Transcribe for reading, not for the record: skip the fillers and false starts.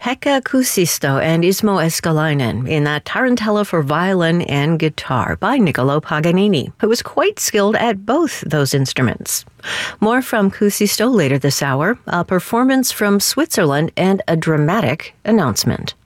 Pekka Kuusisto and Ismo Eskalainen in that Tarantella for violin and guitar by Niccolo Paganini, who was quite skilled at both those instruments. More from Kuusisto later this hour, a performance from Switzerland, and a dramatic announcement.